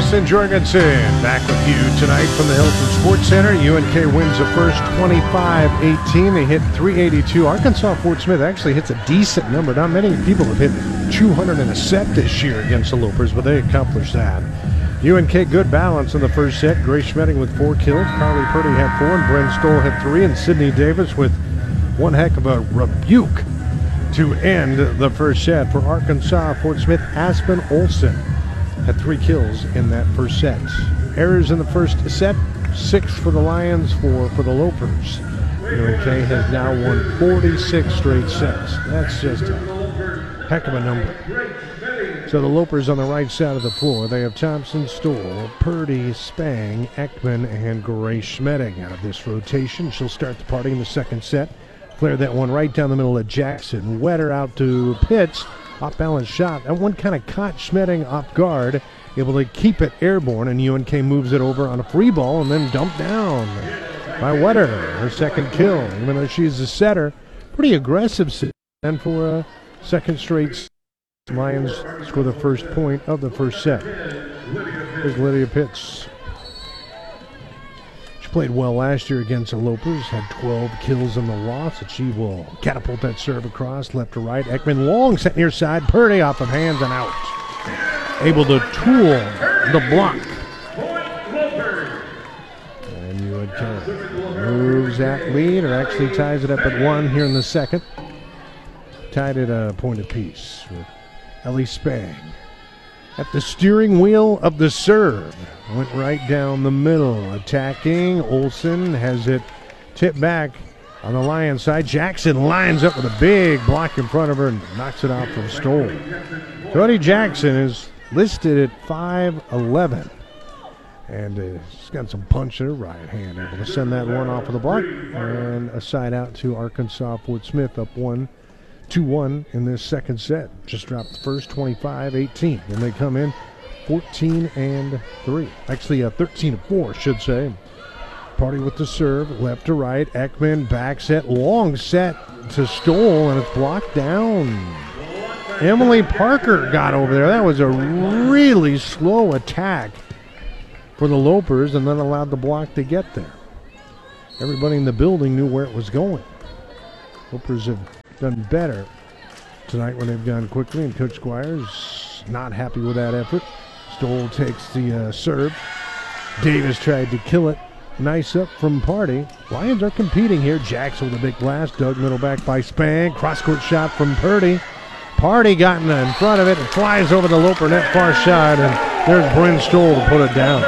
Jason Jorgensen back with you tonight from the Hilton Sports Center. UNK wins the first 25-18. They hit 382. Arkansas Fort Smith actually hits a decent number. Not many people have hit 200 in a set this year against the Lopers, but they accomplished that. UNK good balance in the first set. Grace Schmedding with 4 kills. Carly Purdy had 4, and Bryn Stoll had 3, and Sydney Davis with one heck of a rebuke to end the first set for Arkansas Fort Smith. Aspen Olsen had 3 kills in that first set. Errors in the first set, 6 for the Lions, 4 for the Lopers. UNK has now won 46 straight sets. That's just a heck of a number. So the Lopers on the right side of the floor, they have Thompson, Stoll, Purdy, Spang, Ekman, and Grace Schmedding out of this rotation. She'll start the party in the second set. Flared that one right down the middle of Jackson. Wetter out to Pitts. Off-balance shot. That one kind of caught Schmedding off guard. Able to keep it airborne, and UNK moves it over on a free ball and then dumped down by Wetter. Her second kill, even though she's a setter. Pretty aggressive set. And for a second straight, Lions score the first point of the first set. Here's Lydia Pitts. She played well last year against the Lopers, had 12 kills in the loss, and she will catapult that serve across left to right. Ekman long set near side. Purdy off of hands and out. Able to tool the block. And UNK moves that lead, or actually ties it up at 1 here in the second. Tied at a point apiece with Ellie Spang at the steering wheel of the serve. Went right down the middle. Attacking. Olsen has it tipped back on the Lions side. Jackson lines up with a big block in front of her and knocks it off from Stoll. Cody Jackson is listed at 5'11". And she's got some punch in her right hand. Able to send that one off of the block. And a side out to Arkansas Fort Smith, up 2-1 in this second set. Just dropped the first 25-18. Then they come in 14-3. Actually, 13-4, should say. Party with the serve, left to right. Ekman back set, long set to Stoll, and it's blocked down. Emily Parker got over there. That was a really slow attack for the Lopers, and then allowed the block to get there. Everybody in the building knew where it was going. Lopers have done better tonight when they've gone quickly, and Coach Squires not happy with that effort. Stoll takes the serve. Davis tried to kill it. Nice up from Party. Lions are competing here. Jackson with a big blast. Dug middle back by Spang. Cross-court shot from Purdy. Party got in front of it and flies over the Loper net far side, and there's Bryn Stoll to put it down.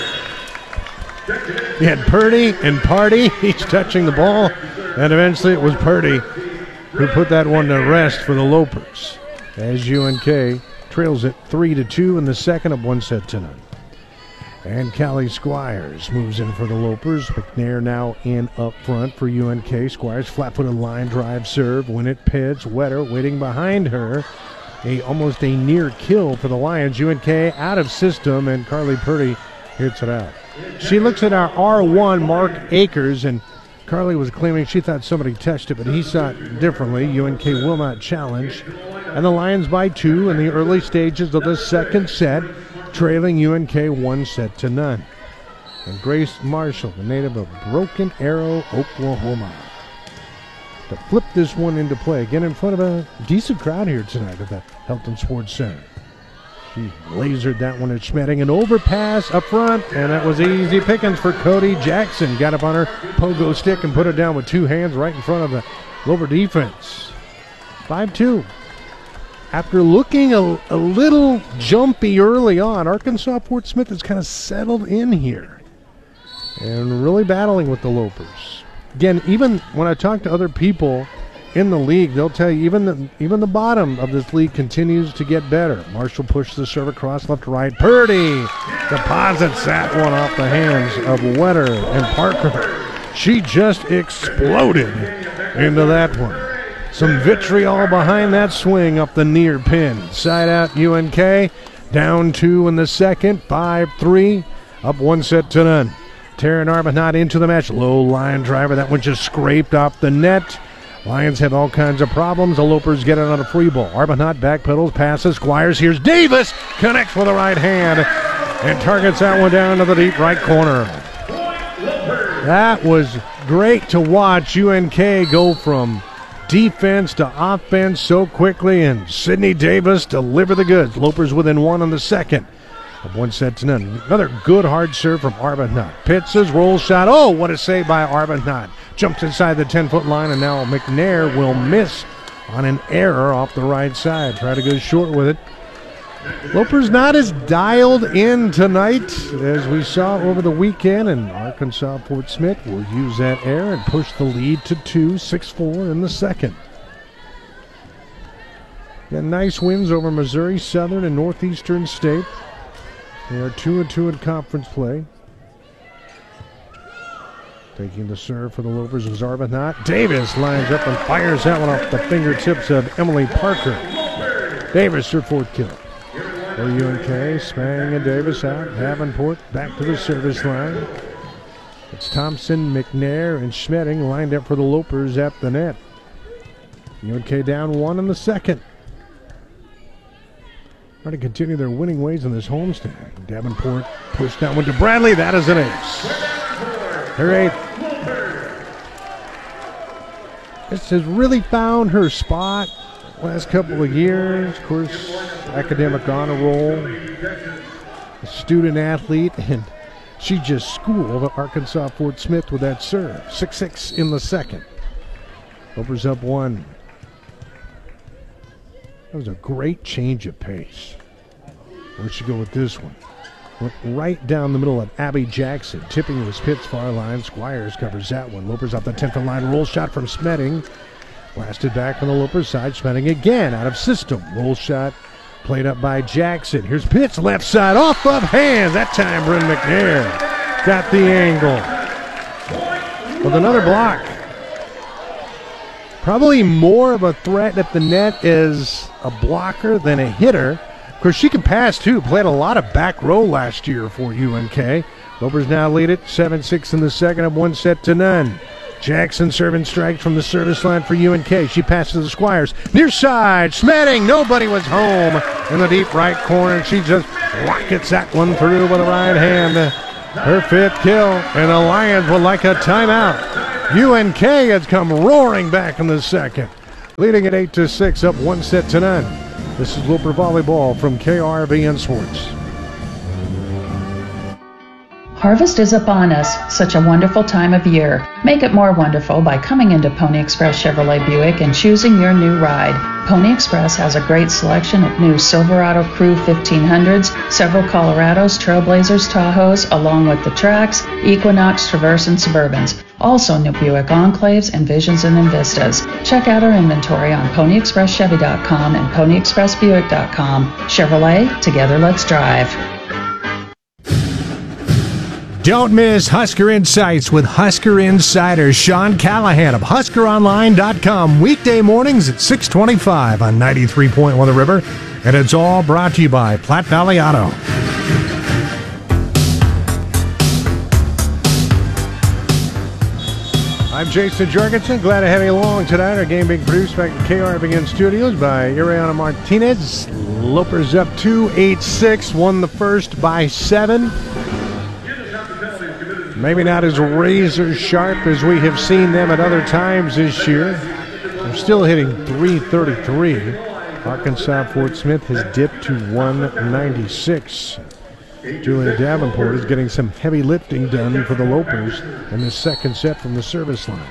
You had Purdy and Party, each touching the ball, and eventually it was Purdy who put that one to rest for the Lopers, as UNK trails it 3-2 in the second, of 1-0. And Callie Squires moves in for the Lopers. McNair now in up front for UNK. Squires flat-footed line drive serve. When it pits, Wetter waiting behind her. Almost a near kill for the Lions. UNK out of system, and Carly Purdy hits it out. She looks at our R1 Mark Akers, and Carly was claiming she thought somebody touched it, but he saw it differently. UNK will not challenge. And the Lions by 2 in the early stages of the second set, trailing UNK 1-0. And Grace Marshall, the native of Broken Arrow, Oklahoma, to flip this one into play. Again, in front of a decent crowd here tonight at the Hilton Sports Center. She lasered that one at Schmedding. An overpass up front, and that was easy pickings for Cody Jackson. Got up on her pogo stick and put it down with 2 hands right in front of the Loper defense. 5-2. After looking a little jumpy early on, Arkansas Fort Smith has kind of settled in here and really battling with the Lopers. Again, even when I talk to other people in the league, they'll tell you even the bottom of this league continues to get better. Marshall pushed the serve across left to right. Purdy deposits that one off the hands of Wetter and Parker. She just exploded into that one. Some vitriol behind that swing up the near pin. Side out UNK. Down 2 in the second. 5-3. Up 1-0. Taryn Arbuthnot into the match. Low line driver. That one just scraped off the net. Lions have all kinds of problems. The Lopers get it on a free ball. Arbuthnot backpedals, passes. Squires. Here's Davis. Connects with the right hand. and targets that one down to the deep right corner. That was great to watch UNK go from defense to offense so quickly, and Sydney Davis deliver the goods. Lopers within one in the second. Of 1-0. Another good hard serve from Arbuthnot. Pitts' roll shot. Oh, what a save by Arbuthnot. Jumps inside the 10-foot line, and now McNair will miss on an error off the right side. Try to go short with it. Lopers not as dialed in tonight as we saw over the weekend, and Arkansas Fort Smith will use that error and push the lead to 2, 6-4 in the second. Got nice wins over Missouri Southern and Northeastern State. They are 2-2 in conference play. Taking the serve for the Lopers was Arbuthnot. Davis lines up and fires that one off the fingertips of Emily Parker. Davis, her fourth kill. For UNK, Spang and Davis out. Davenport back to the service line. It's Thompson, McNair, and Schmetting lined up for the Lopers at the net. UNK down 1 in the second. Trying to continue their winning ways in this homestand. Davenport pushed that one to Bradley. That is an ace. Her eighth. This has really found her spot last couple of years. Of course, academic honor roll, a student athlete, and she just schooled Arkansas Fort Smith with that serve. 6-6 in the second. Lopers up 1. That was a great change of pace. Where'd she go with this one? Went right down the middle of Abby Jackson, tipping with Pitt's far line. Squires covers that one. Lopers off the 10th line. Roll shot from Schmetting. Blasted back on the Lopers side. Schmetting again out of system. Roll shot played up by Jackson. Here's Pitts left side off of hands. That time Bryn McNair got the angle with another block. Probably more of a threat at the net as a blocker than a hitter. Of course, she can pass too. Played a lot of back row last year for UNK. Lopers now lead it 7-6 in the second of 1-0. Jackson serving strikes from the service line for UNK. She passes to the Squires. Near side, Schmetting. Nobody was home in the deep right corner. She just rockets that one through with the right hand. Her 5th kill, and the Lions would like a timeout. UNK has come roaring back in the second, leading at 8-6, up 1-0. This is Loper Volleyball from KRVN Sports. Harvest is upon us, such a wonderful time of year. Make it more wonderful by coming into Pony Express Chevrolet Buick and choosing your new ride. Pony Express has a great selection of new Silverado Crew 1500s, several Colorados, Trailblazers, Tahoes, along with the Trax, Equinox, Traverse, and Suburbans. Also new Buick Enclaves, Envisions, and Envistas. Check out our inventory on PonyExpressChevy.com and PonyExpressBuick.com. Chevrolet, together let's drive. Don't miss Husker Insights with Husker Insider Sean Callahan of HuskerOnline.com weekday mornings at 6:25 on 93.1 The River, and it's all brought to you by Platte Valley Auto. I'm Jason Jorgensen. Glad to have you along tonight. Our game being produced back at KRVN Studios by Ariana Martinez. Lopers up 2, 8-6. Won the first by 7. Maybe not as razor sharp as we have seen them at other times this year. They're still hitting .333. Arkansas Fort Smith has dipped to 196. Julia Davenport is getting some heavy lifting done for the Lopers in the second set from the service line.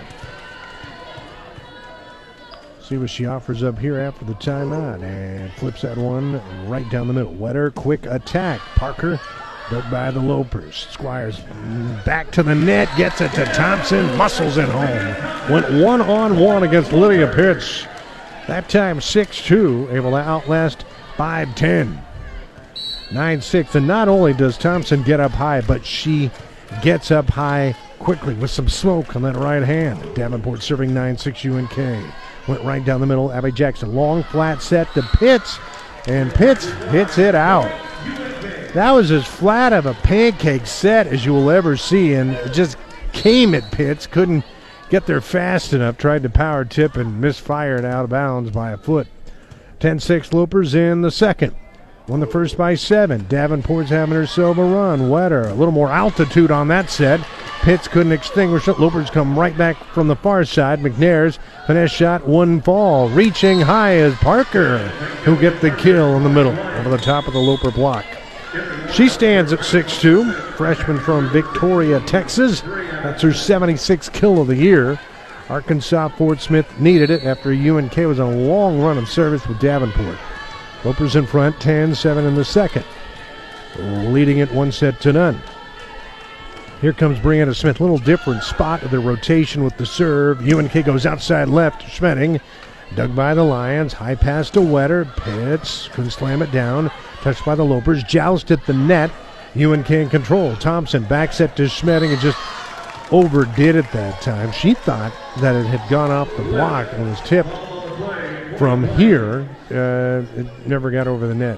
See what she offers up here after the timeout, and flips that one right down the middle. Wetter, quick attack. Parker built by the Lopers. Squires back to the net, gets it to Thompson, muscles it home. Went one-on-one against Lydia Pitts. That time 6-2, able to outlast 5-10. 9-6, and not only does Thompson get up high, but she gets up high quickly with some smoke on that right hand. Davenport serving 9-6 UNK. Went right down the middle. Abby Jackson, long flat set to Pitts, and Pitts hits it out. That was as flat of a pancake set as you will ever see, and it just came at Pitts. Couldn't get there fast enough. Tried to power tip and misfired out of bounds by a foot. 10-6 Lopers in the second. won the first by 7. Davenport's having herself a run. Wetter, a little more altitude on that set. Pitts couldn't extinguish it. Lopers come right back from the far side. McNair's finesse shot, one fall. Reaching high is Parker, who get the kill in the middle over the top of the Loper block. She stands at 6'2", freshman from Victoria, Texas. That's her 76th kill of the year. Arkansas Fort Smith needed it after UNK was on a long run of service with Davenport. Lopers in front, 10-7 in the second. Leading it 1-0. Here comes Brianna Smith. Little different spot of the rotation with the serve. UNK goes outside left. Schmedding dug by the Lions. High pass to Wetter. Pitts couldn't slam it down. Touched by the Lopers. Joust at the net. UNK in control. Thompson back set to Schmedding and just overdid it that time. She thought that it had gone off the block and was tipped from here. It never got over the net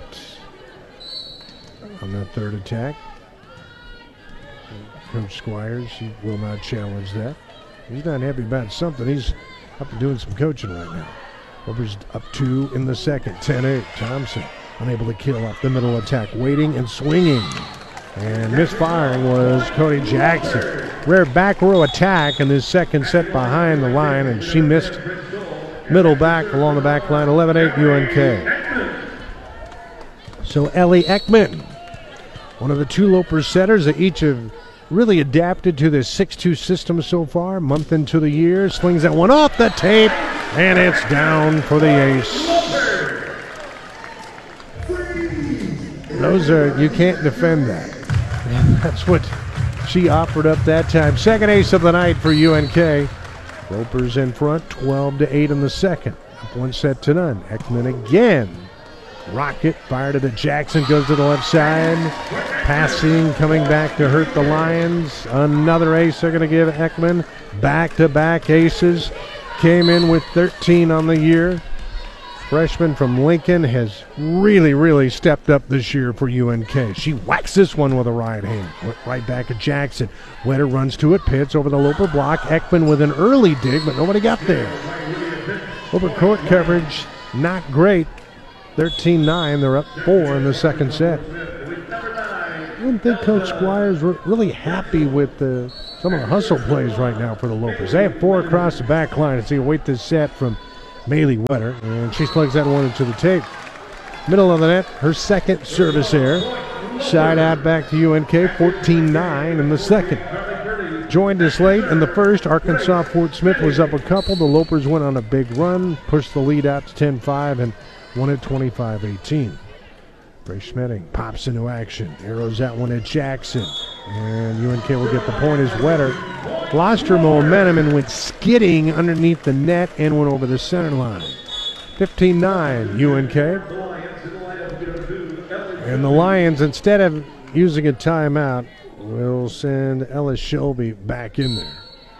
on that third attack. Coach Squires, he will not challenge that. He's not happy about something. He's up to doing some coaching right now. Lopers up 2 in the second. 10-8. Thompson unable to kill off the middle attack. Waiting and swinging. And misfiring was Cody Jackson. Rare back row attack in this second set behind the line, and she missed middle back along the back line. 11-8 UNK. So Ellie Ekman, one of the 2 Lopers setters that each have really adapted to this 6-2 system so far. Month into the year, slings that one off the tape, and it's down for the ace. Those are, you can't defend that. And that's what she offered up that time. Second ace of the night for UNK. Lopers in front, 12-8 in the second. Up 1-0. Ekman again. Rocket fired to Jackson, goes to the left side. Passing, coming back to hurt the Lions. Another ace they're going to give Ekman. Back-to-back aces. Came in with 13 on the year. Freshman from Lincoln has really stepped up this year for UNK. She whacks this one with a right hand. Went right back at Jackson. Wetter runs to it. Pitts over the Loper block. Ekman with an early dig, but nobody got there. Loper court coverage, not great. 13-9. They're up 4 in the second set. I don't think Coach Squires were really happy with some of the hustle plays right now for the Lopers. They have 4 across the back line as they await this set from Maylee Wetter, and she slugs that one into the tape. Middle of the net, her second service error. Side out back to UNK, 14-9 in the second. Joined us late in the first. Arkansas Fort Smith was up a couple. The Lopers went on a big run, pushed the lead out to 10-5, and won at 25-18. Ray Schmedding pops into action. Arrows that one at Jackson. And UNK will get the point as Wetter lost her momentum and went skidding underneath the net and went over the center line. 15-9 UNK. And the Lions, instead of using a timeout, will send Ellis Shelby back in there.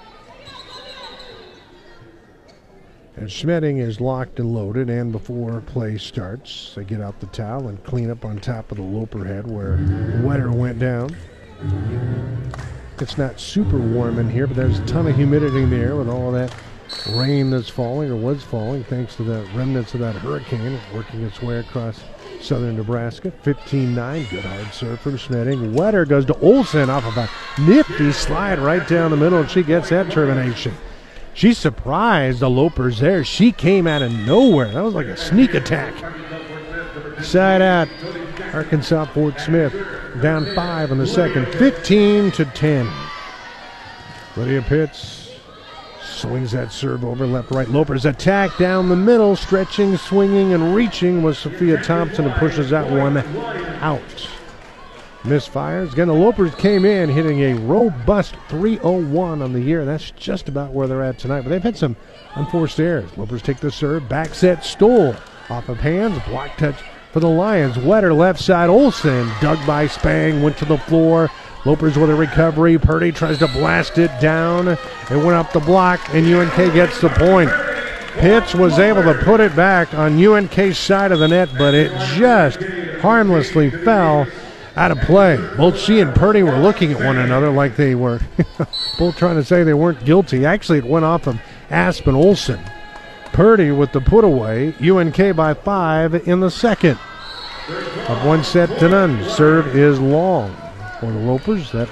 And Schmedding is locked and loaded, and before play starts, they get out the towel and clean up on top of the Loper head where Wetter went down. It's not super warm in here, but there's a ton of humidity in the air with all of that rain that's falling or was falling thanks to the remnants of that hurricane working its way across southern Nebraska. 15-9, good hard serve from Schmedding. Wetter goes to Olsen off of a nifty slide right down the middle, and she gets that termination. She surprised the Lopers there. She came out of nowhere. That was like a sneak attack. Side out, Arkansas Fort Smith down 5 in the second, 15-10. Lydia Pitts swings that serve over left, right. Lopers attack down the middle, stretching, swinging, and reaching was Sophia Thompson, and pushes that one out. Misfires. Again, the Lopers came in hitting a robust 301 on the year. That's just about where they're at tonight. But they've had some unforced errors. Lopers take the serve. Back set Stoll. Off of hands. Block touch for the Lions. Wetter left side. Olsen dug by Spang. Went to the floor. Lopers with a recovery. Purdy tries to blast it down. It went up the block, and UNK gets the point. Pitts was able to put it back on UNK's side of the net, but it just harmlessly fell out of play. Both she and Purdy were looking at one another like they were both trying to say they weren't guilty. Actually, it went off of Aspen Olsen. Purdy with the put away. UNK by 5 in the second. Up 1 set to none. Serve is long for the Lopers. That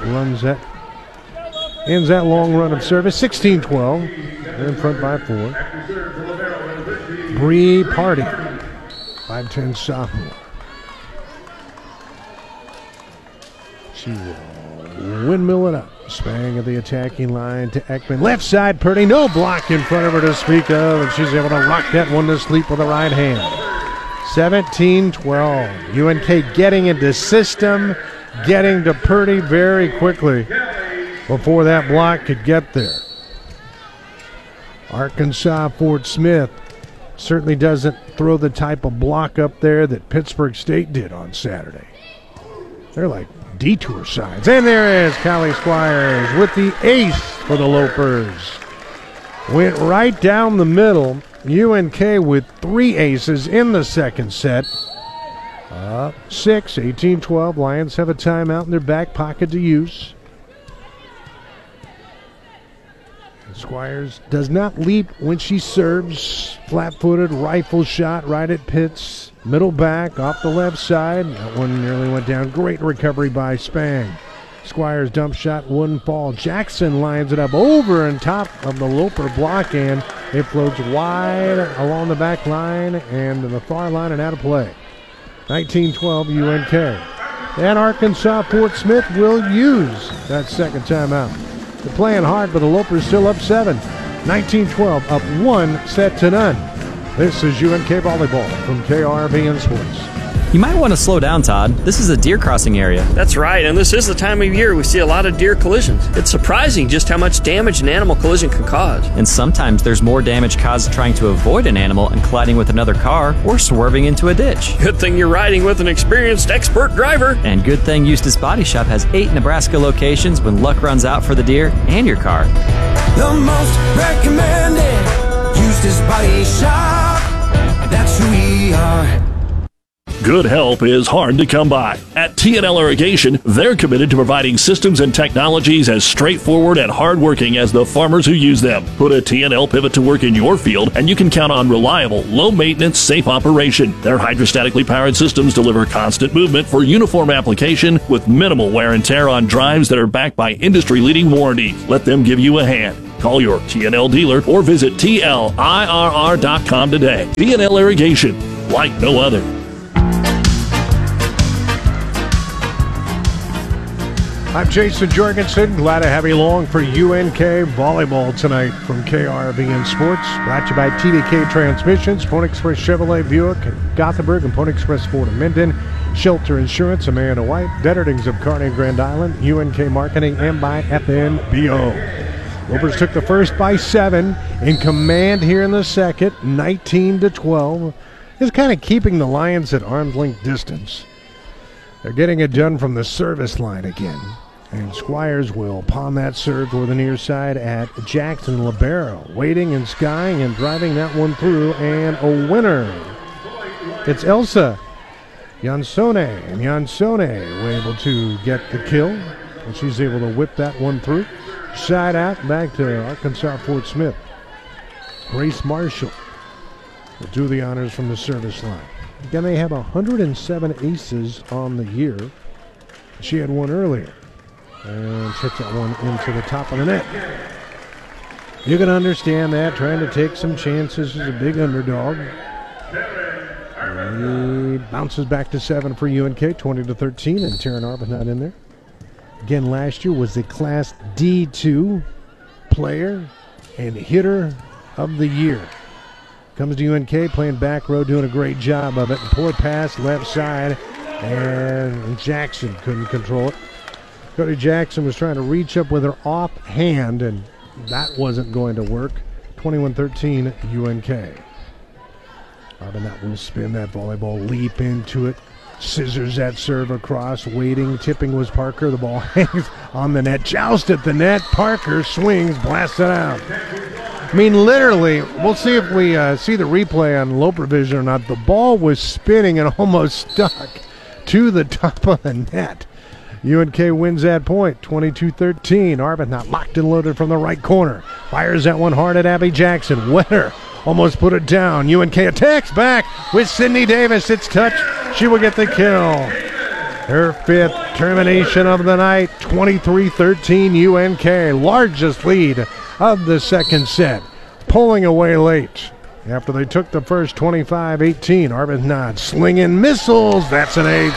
ends that long run of service. 16-12. They're in front by 4. Bree Party, 5'10" sophomore. She will windmill it up. Spang at the attacking line to Ekman. Left side, Purdy. No block in front of her to speak of, and she's able to rock that one to sleep with the right hand. 17-12. UNK getting into system, getting to Purdy very quickly before that block could get there. Arkansas Fort Smith certainly doesn't throw the type of block up there that Pittsburgh State did on Saturday. They're like detour signs. And there is Callie Squires with the ace for the Lopers. Went right down the middle. UNK with 3 aces in the second set. Up 6, 18-12. Lions have a timeout in their back pocket to use. Squires does not leap when she serves. Flat-footed rifle shot right at Pitts. Middle back off the left side. That one nearly went down. Great recovery by Spang. Squires dump shot wouldn't fall. Jackson lines it up over and top of the Loper block, and it floats wide along the back line and to the far line and out of play. 19-12 UNK. And Arkansas Fort Smith will use that second timeout. They're playing hard, but the Lopers still up 7. 19-12, up 1 set to none. This is UNK Volleyball from KRVN Sports. You might want to slow down, Todd. This is a deer crossing area. That's right, and this is the time of year we see a lot of deer collisions. It's surprising just how much damage an animal collision can cause. And sometimes there's more damage caused trying to avoid an animal and colliding with another car or swerving into a ditch. Good thing you're riding with an experienced expert driver. And good thing Eustis Body Shop has 8 Nebraska locations when luck runs out for the deer and your car. The most recommended Eustis Body Shop. That's who we are. Good help is hard to come by. At T&L Irrigation, they're committed to providing systems and technologies as straightforward and hardworking as the farmers who use them. Put a T&L pivot to work in your field, and you can count on reliable, low-maintenance, safe operation. Their hydrostatically powered systems deliver constant movement for uniform application with minimal wear and tear on drives that are backed by industry-leading warranties. Let them give you a hand. Call your T&L dealer or visit TLIRR.com today. T&L Irrigation, like no other. I'm Jason Jorgensen. Glad to have you along for UNK Volleyball tonight from KRVN Sports. Brought to you by TDK Transmissions, Pony Express Chevrolet Buick in Gothenburg, and Pony Express Ford in Minden. Shelter Insurance, Amanda White. Veterans of Kearney Grand Island, UNK Marketing, and by FNBO. Lopers took the first by 7. In command here in the second, 19-12. Is kind of keeping the Lions at arm's length distance. They're getting it done from the service line again. And Squires will pawn that serve toward the near side at Jackson Libero. Waiting and skying and driving that one through. And a winner. It's Elsa Jansone. And Jansone was able to get the kill. And she's able to whip that one through. Side out back to Arkansas Fort Smith. Grace Marshall will do the honors from the service line. Again, they have 107 aces on the year. She had one earlier. And hits that one into the top of the net. You can understand that, trying to take some chances as a big underdog. He bounces back to 7 for UNK, 20-13, and Taryn Arbuthnot in there. Again, last year was the Class D2 player and hitter of the year. Comes to UNK, playing back row, doing a great job of it. Poor pass, left side, and Jackson couldn't control it. Cody Jackson was trying to reach up with her off hand, and that wasn't going to work. 21-13 UNK. Arbuthnot will spin that volleyball, leap into it. Scissors that serve across, waiting, tipping was Parker. The ball hangs on the net, joust at the net. Parker swings, blasts it out. I mean, literally, we'll see if we see the replay on Loper Vision or not. The ball was spinning and almost stuck to the top of the net. UNK wins that point, 22-13. Arbuthnot locked and loaded from the right corner. Fires that one hard at Abby Jackson. Winner almost put it down. UNK attacks back with Sydney Davis. It's touched She will get the kill. Her 5th termination of the night, 23-13 UNK. Largest lead of the second set. Pulling away late. After they took the first 25-18, Arbuthnot slinging missiles. That's an ace.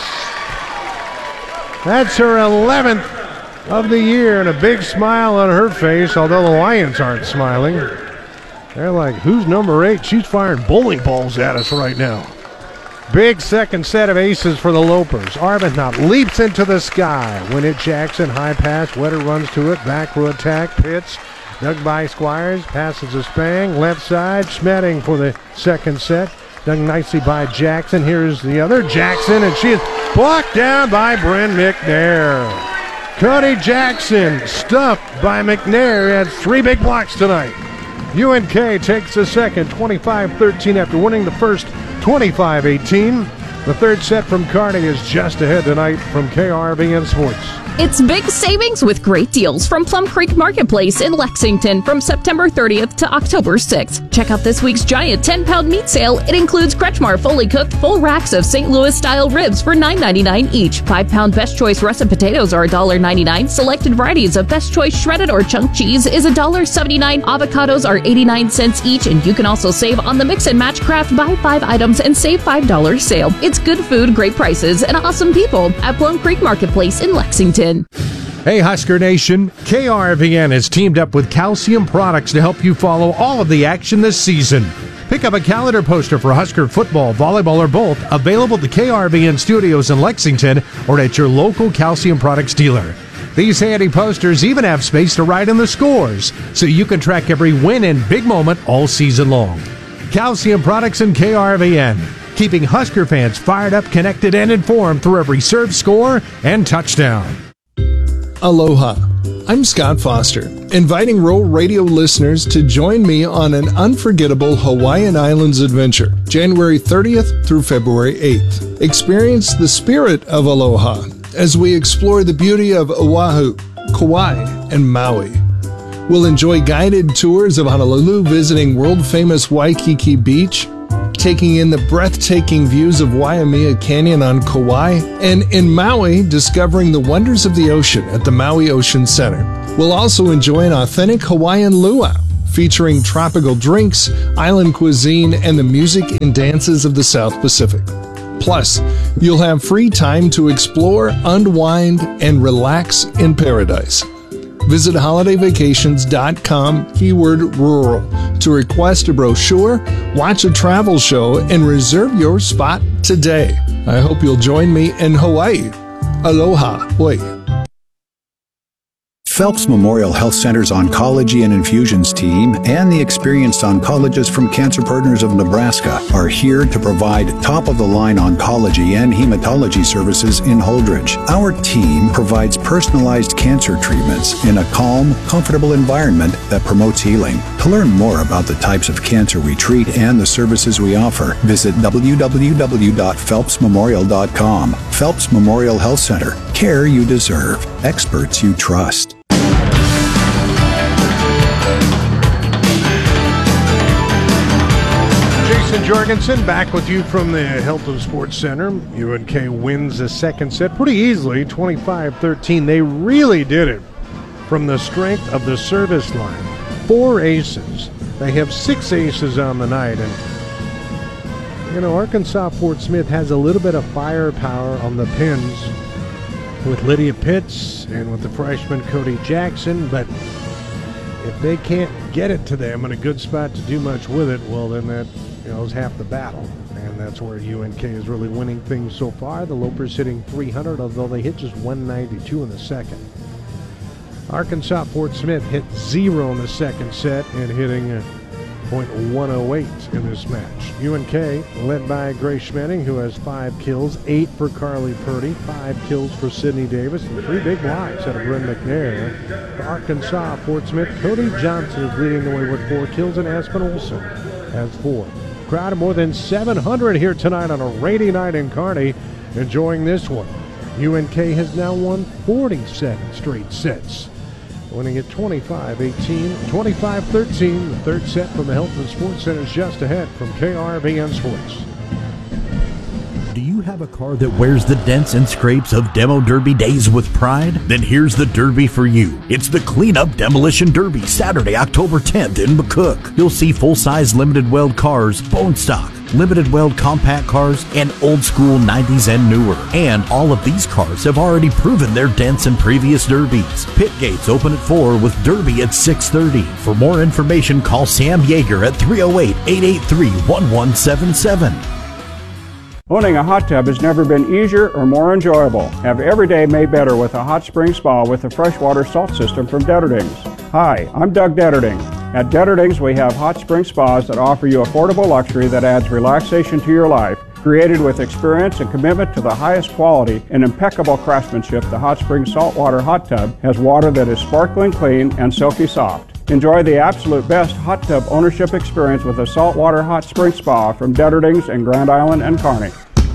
That's her 11th of the year, and a big smile on her face, although the Lions aren't smiling. They're like, who's number 8? She's firing bowling balls at us right now. Big second set of aces for the Lopers. Arbuthnot leaps into the sky. Winnett Jackson, high pass. Wetter runs to it. Back row attack. Pitts. Dug by Squires. Passes to Spang. Left side. Schmetting for the second set. Dug nicely by Jackson. Here's the other. Jackson, and she is blocked down by Bryn McNair. Cody Jackson stuffed by McNair. He had 3 big blocks tonight. UNK takes the second, 25-13 after winning the first 25-18. The third set from Kearney is just ahead tonight from KRVN Sports. It's big savings with great deals from Plum Creek Marketplace in Lexington from September 30th to October 6th. Check out this week's giant 10-pound meat sale. It includes Kretschmar fully cooked full racks of St. Louis-style ribs for $9.99 each. 5-pound Best Choice russet potatoes are $1.99. Selected varieties of Best Choice shredded or chunk cheese is $1.79. Avocados are 89 cents each, and you can also save on the Mix and Match Craft Buy 5 items and save $5 sale. It's good food, great prices, and awesome people at Plum Creek Marketplace in Lexington. Hey Husker Nation, KRVN has teamed up with Calcium Products to help you follow all of the action this season. Pick up a calendar poster for Husker football, volleyball, or both, available at the KRVN studios in Lexington or at your local Calcium Products dealer. These handy posters even have space to write in the scores, so you can track every win and big moment all season long. Calcium Products and KRVN, keeping Husker fans fired up, connected, and informed through every serve, score, and touchdown. Aloha. I'm Scott Foster, inviting Roll Radio listeners to join me on an unforgettable Hawaiian Islands adventure, January 30th through February 8th. Experience the spirit of Aloha as we explore the beauty of Oahu, Kauai, and Maui. We'll enjoy guided tours of Honolulu, visiting world-famous Waikiki Beach, taking in the breathtaking views of Waimea Canyon on Kauai, and in Maui, discovering the wonders of the ocean at the Maui Ocean Center. We'll also enjoy an authentic Hawaiian luau, featuring tropical drinks, island cuisine, and the music and dances of the South Pacific. Plus, you'll have free time to explore, unwind, and relax in paradise. Visit holidayvacations.com, keyword rural, to request a brochure, watch a travel show, and reserve your spot today. I hope you'll join me in Hawaii. Aloha. Oi. Phelps Memorial Health Center's Oncology and Infusions team and the experienced oncologists from Cancer Partners of Nebraska are here to provide top-of-the-line oncology and hematology services in Holdridge. Our team provides personalized cancer treatments in a calm, comfortable environment that promotes healing. To learn more about the types of cancer we treat and the services we offer, visit www.phelpsmemorial.com. Phelps Memorial Health Center. Care you deserve. Experts you trust. Jason Jorgensen back with you from the Hilton Sports Center. UNK wins the second set pretty easily, 25-13. They really did it from the strength of the service line. 4 aces. They have 6 aces on the night. And, you know, Arkansas Fort Smith has a little bit of firepower on the pins with Lydia Pitts and with the freshman Cody Jackson, but if they can't get it to them in a good spot to do much with it, well, then that is half the battle, and that's where UNK is really winning things so far. The Lopers hitting 300, although they hit just 192 in the second. Arkansas Fort Smith hit 0 in the second set and hitting .108 in this match. UNK led by Grace Schmetting, who has 5 kills, 8 for Carly Purdy, 5 kills for Sydney Davis, and 3 big blocks out of Bryn McNair. For Arkansas Fort Smith, Cody Johnson is leading the way with 4 kills, and Aspen Olsen has 4. Crowd of more than 700 here tonight on a rainy night in Kearney, enjoying this one. UNK has now won 47 straight sets, winning at 25-18, 25-13. The third set from the Hilton Sports Center is just ahead from KRVN Sports. Do you have a car that wears the dents and scrapes of Demo Derby days with pride? Then here's the Derby for you. It's the Cleanup Demolition Derby, Saturday, October 10th in McCook. You'll see full-size limited weld cars, bone stock, limited weld compact cars, and old school 90s and newer. And all of these cars have already proven their dents in previous derbies. Pit gates open at 4 with Derby at 6:30. For more information, call Sam Yeager at 308-883-1177. Owning a hot tub has never been easier or more enjoyable. Have every day made better with a hot spring spa with a freshwater salt system from Detterdings. Hi, I'm Doug Detterding. At Detterdings, we have hot spring spas that offer you affordable luxury that adds relaxation to your life. Created with experience and commitment to the highest quality and impeccable craftsmanship, the Hot Spring Saltwater Hot Tub has water that is sparkling clean and silky soft. Enjoy the absolute best hot tub ownership experience with a saltwater hot spring spa from Detterdings in Grand Island and Kearney.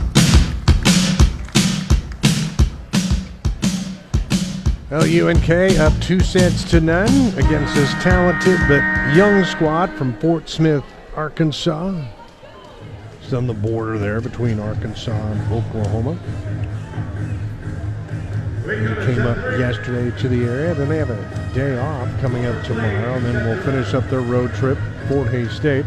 Well, UNK up 2-0 against this talented but young squad from Fort Smith, Arkansas. It's on the border there between Arkansas and Oklahoma. They came up yesterday to the area. Then they have a day off coming up tomorrow, and then we'll finish up their road trip, Fort Hays State.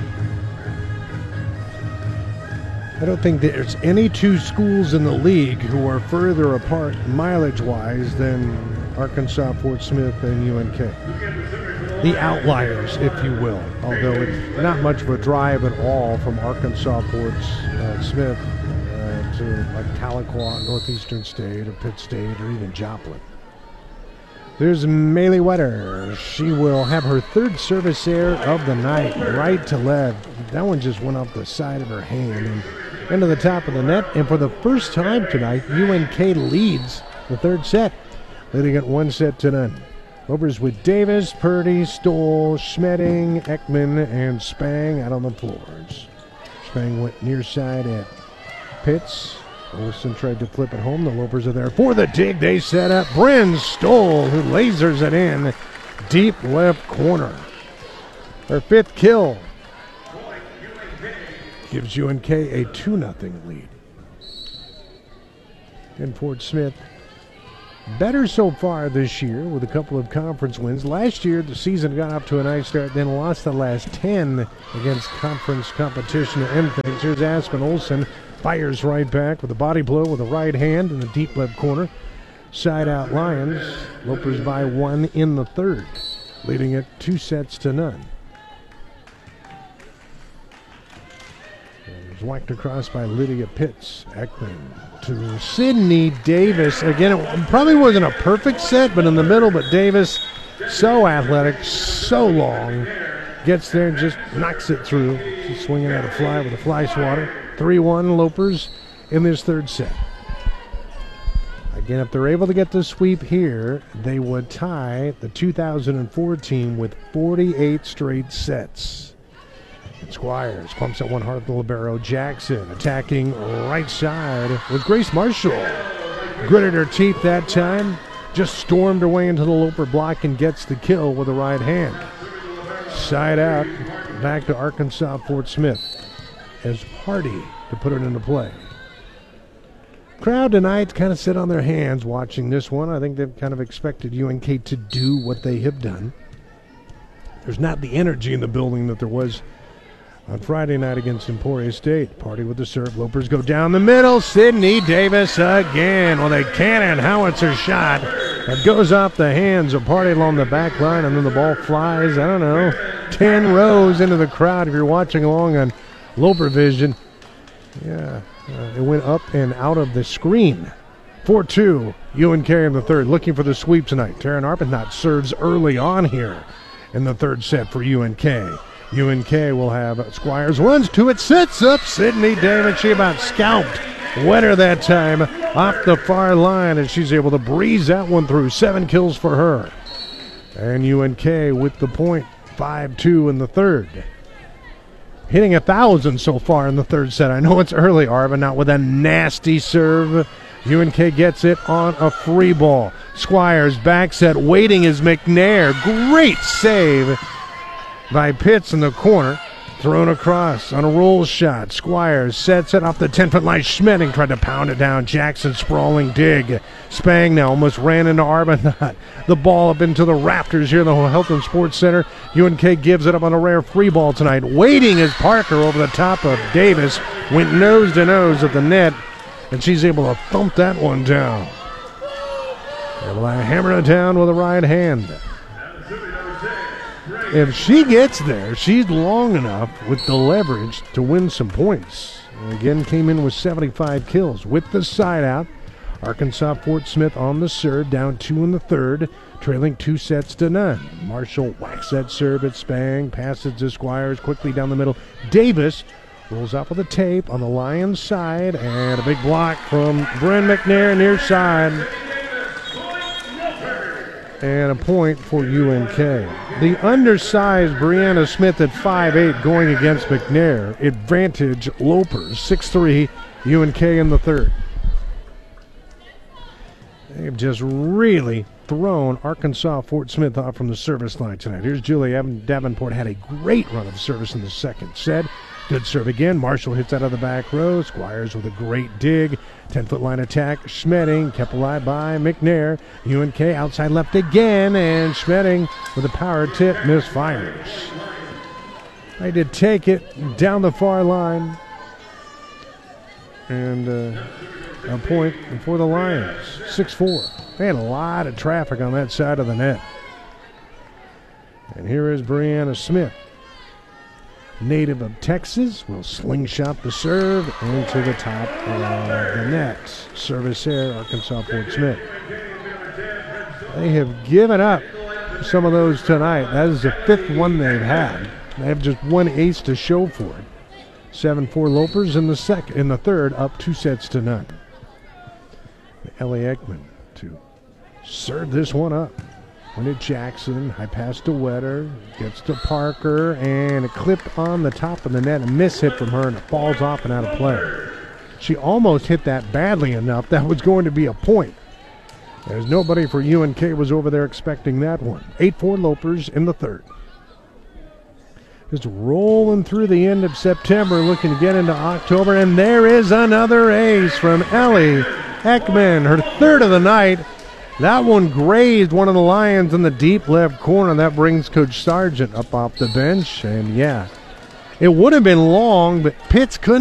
I don't think there's any two schools in the league who are further apart mileage-wise than Arkansas, Fort Smith, and UNK. The outliers, if you will, although it's not much of a drive at all from Arkansas, Fort Smith to like Tahlequah, Northeastern State, or Pitt State, or even Joplin. There's Maylee Wetter. She will have her third service error of the night, right to left. That one just went off the side of her hand and into the top of the net. And for the first time tonight, UNK leads the third set, leading at 1-0. Lopers with Davis, Purdy, Stoll, Schmedding, Ekman, and Spang out on the floors. Spang went near side at Pitts. Olsen tried to flip it home. The Lopers are there for the dig. They set up Bryn Stoll, who lasers it in deep left corner. Her fifth kill gives UNK a 2-0 lead. And Fort Smith better so far this year with a couple of conference wins. Last year, the season got off to a nice start, then lost the last 10 against conference competition to end things. Here's Aspen Olsen. Fires right back with a body blow with a right hand in the deep left corner. Side out Lions. Lopers by 1 in the third, leading it 2-0. It was whacked across by Lydia Pitts. Ekman to Sydney Davis. Again, it probably wasn't a perfect set, but in the middle. But Davis, so athletic, so long, gets there and just knocks it through. She's swinging at a fly with a fly swatter. 3-1 Lopers in this third set. Again, if they're able to get the sweep here, they would tie the 2004 team with 48 straight sets. And Squires pumps at one hard at the libero. Jackson attacking right side with Grace Marshall. Gritted her teeth that time. Just stormed her way into the Loper block and gets the kill with a right hand. Side out, back to Arkansas Fort Smith as Hardy to put it into play. Crowd tonight kind of sit on their hands watching this one. I think they've kind of expected UNK to do what they have done. There's not the energy in the building that there was on Friday night against Emporia State. Party with the serve. Lopers go down the middle. Sydney Davis again with a cannon howitzer shot that goes off the hands of Party along the back line, and then the ball flies, 10 rows into the crowd if you're watching along on Loper Vision. Yeah, it went up and out of the screen. 4-2, UNK in the third, looking for the sweep tonight. Taryn Arbuthnot serves early on here in the third set for UNK. UNK will have Squires, runs to it, sets up Sydney Davis. She about scalped Wetter that time off the far line, and she's able to breeze that one through. 7 kills for her. And UNK with the point, 5-2 in the third. Hitting 1,000 so far in the third set. I know it's early, Arbuthnot with a nasty serve. UNK gets it on a free ball. Squires back set, waiting is McNair. Great save by Pitts in the corner. thrown across on a roll shot. Squires sets it off the 10-foot line. Schmedding tried to pound it down. Jackson sprawling dig. Spang now almost ran into Arbuthnot. The ball up into the rafters here in the Health and Sports Center. UNK gives it up on a rare free ball tonight. Waiting is Parker over the top of Davis. Went nose to nose at the net, and she's able to thump that one down. Able to hammer it down with a right hand. If she gets there, she's long enough with the leverage to win some points. And again, came in with 75 kills. With the side out, Arkansas Fort Smith on the serve, down 2 in the third, trailing 2-0. Marshall whacks that serve at Spang, passes to Squires quickly down the middle. Davis rolls off of the tape on the Lions side, and a big block from Bryn McNair near side. And a point for UNK. The undersized Brianna Smith at 5'8" going against McNair. Advantage Lopers, 6'3", UNK in the third. They've just really thrown Arkansas Fort Smith off from the service line tonight. Here's Julie Davenport, had a great run of service in the second set. Good serve again. Marshall hits out of the back row. Squires with a great dig. 10-foot line attack. Schmedding kept alive by McNair. UNK outside left again, and Schmedding with a power tip misfires. They did take it down the far line. And a point for the Lions. 6-4. They had a lot of traffic on that side of the net. And here is Brianna Smith. Native of Texas, will slingshot the serve into the top of the net. Service error, Arkansas Fort Smith. They have given up some of those tonight. That is the fifth one they've had. They have just one ace to show for it. 7-4 Lopers in the third, up 2-0. Ellie Ekman to serve this one up. Went to Jackson, high pass to Wetter, gets to Parker, and a clip on the top of the net, a miss hit from her, and it falls off and out of play. She almost hit that badly enough that was going to be a point. There's nobody for UNK was over there expecting that one. 8-4 Lopers in the third. Just rolling through the end of September, looking to get into October, and there is another ace from Ellie Ekman, her third of the night. That one grazed one of the Lions in the deep left corner. That brings Coach Sargent up off the bench. And, yeah, it would have been long, but Pitts couldn't.